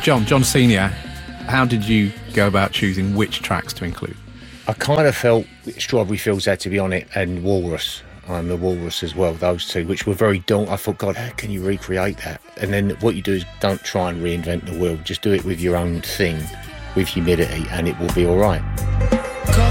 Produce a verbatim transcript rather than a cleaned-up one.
John, John Senior, how did you go about choosing which tracks to include? I kind of felt Strawberry Fields had to be on it, and Walrus, um, the Walrus as well, those two, which were very daunting. I thought, God, how can you recreate that? And then what you do is don't try and reinvent the wheel. Just do it with your own thing, with humidity, and it will be all right.